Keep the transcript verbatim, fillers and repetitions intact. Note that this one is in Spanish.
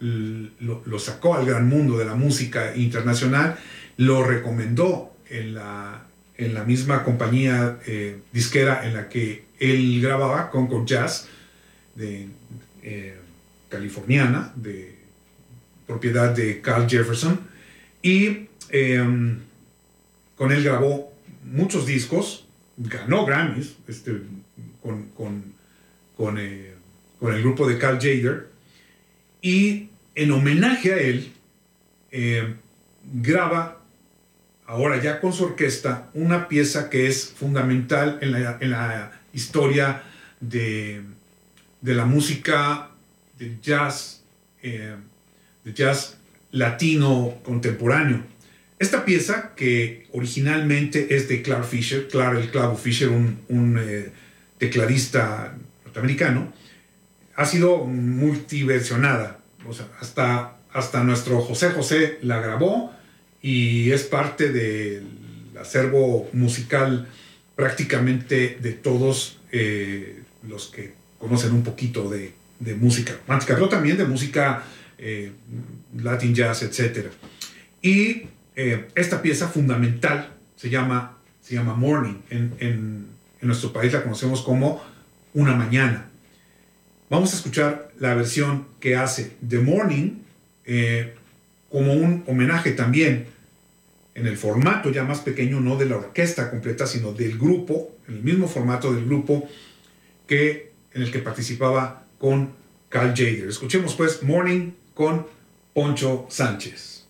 lo, lo sacó al gran mundo de la música internacional, lo recomendó en la, en la misma compañía eh, disquera en la que él grababa, Concord Jazz, de, eh, californiana, de propiedad de Carl Jefferson, y eh, con él grabó muchos discos, ganó Grammys este, con, con, con, eh, con el grupo de Carl Jader, y en homenaje a él eh, graba, ahora ya con su orquesta, una pieza que es fundamental en la, en la historia de, de la música de jazz, eh, de jazz latino contemporáneo. Esta pieza, que originalmente es de Clark Fisher, Clark el Clavo Fisher, un, un eh, tecladista norteamericano, ha sido multiversionada. O sea, hasta, hasta nuestro José José la grabó y es parte del acervo musical prácticamente de todos eh, los que conocen un poquito de, de música romántica, pero también de música eh, Latin jazz, etcétera. Y eh, esta pieza fundamental se llama, se llama Morning. En, en, en nuestro país la conocemos como Una Mañana. Vamos a escuchar la versión que hace The Morning eh, como un homenaje también en el formato ya más pequeño, no de la orquesta completa, sino del grupo, en el mismo formato del grupo que, en el que participaba con Carl Jader. Escuchemos pues Morning con Poncho Sánchez.